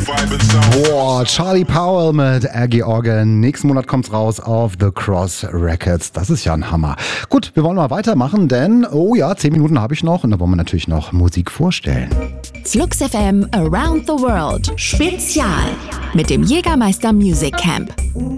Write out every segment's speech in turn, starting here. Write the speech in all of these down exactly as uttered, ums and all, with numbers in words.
Boah, Charlie Powell mit Aggie Organ. Nächsten Monat kommt's raus auf The Cross Records. Das ist ja ein Hammer. Gut, wir wollen mal weitermachen, denn, oh ja, zehn Minuten habe ich noch und da wollen wir natürlich noch Musik vorstellen. Flux F M Around the World Spezial mit dem Jägermeister Music Camp.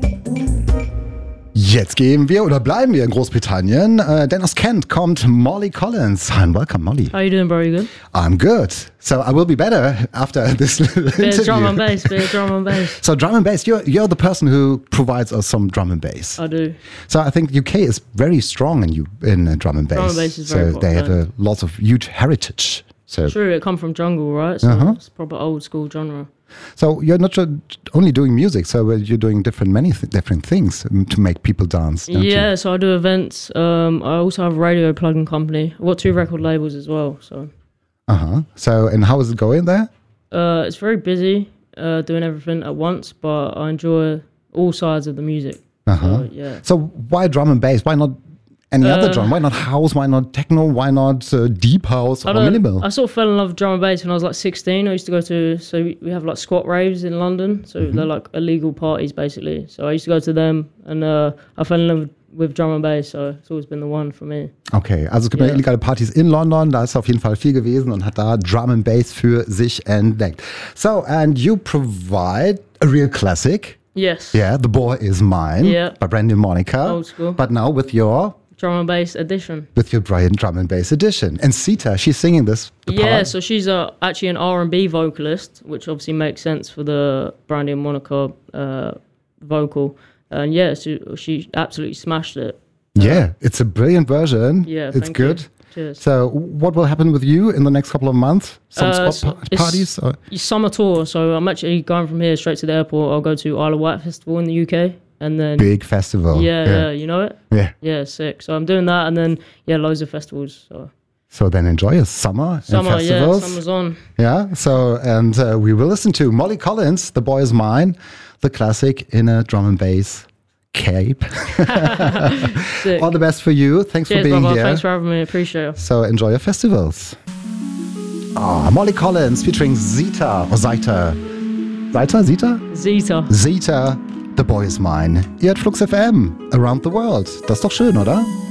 Jetzt gehen wir oder bleiben wir in Großbritannien, äh, denn aus Kent kommt Molly Collins. Hi and welcome, Molly. How you doing, bro? You good? I'm good. So I will be better after this little Bit interview. of drum and bass, bit of drum and bass. So drum and bass, you're, you're the person who provides us some drum and bass. I do. So I think U K is very strong in you in uh, drum and bass. Drum and bass is very So they have popular. a lots of huge heritage. So True, it come from jungle, right? So Uh-huh. it's proper old school genre. so you're not ju- only doing music, so uh, you're doing different many th- different things um, to make people dance. Don't Yeah, you? so I do events. Um, I also have a radio plugin company. I've got two record labels as well. So Uh huh. So and how is it going there? uh, it's very busy uh, doing everything at once, but I enjoy all sides of the music. Uh huh. So, yeah. So why drum and bass? Why not any other Uh, drum? Why not house? Why not techno? Why not uh, deep house I, or don't- minimal? I sort of fell in love with drum and bass when I was like sixteen. I used to go to, so we- we have like squat raves in London. So Mm-hmm. they're like illegal parties basically. So I used to go to them and uh, I fell in love with, with drum and bass. So it's always been the one for me. Okay, also es gibt ja Ja. illegale Partys in London, da ist auf jeden Fall viel gewesen und hat da Drum and Bass für sich entdeckt. So, and you provide a real classic. Yes. Yeah, The Boy Is Mine Yeah. by Brandy and Monica. Old school. But now with your Drum and bass edition. with your Brian Drum and Bass edition. And Sita, she's singing this. the Yeah, part. so she's uh, actually an R and B vocalist, which obviously makes sense for the Brandy and Monica uh, vocal. And yeah, she, she absolutely smashed it. Yeah, it's a brilliant version. Yeah, it's thank good. you. Cheers. So, what will happen with you in the next couple of months? Some Uh, spot so pa- it's- parties? Or? Summer tour, so I'm actually going from here straight to the airport. I'll go to Isle of Wight Festival in the U K, and then Big festival. yeah, yeah, you know it. Yeah. Yeah, sick. So I'm doing that, and then yeah, loads of festivals. So So then enjoy your summer, summer, and yeah, festivals. summer's on. Yeah, so, and uh, we will listen to Molly Collins, The Boy Is Mine, the classic in a drum and bass cape. Sick. All the best for you. Thanks Cheers, for being brother. here. Thanks for having me. Appreciate it. So enjoy your festivals. Ah, Molly Collins featuring Zita, or Zita. Zita? Zita? Zeta. Zita, The Boy Is Mine. Ihr hört Flux F M, Around the World. Das ist doch schön, oder?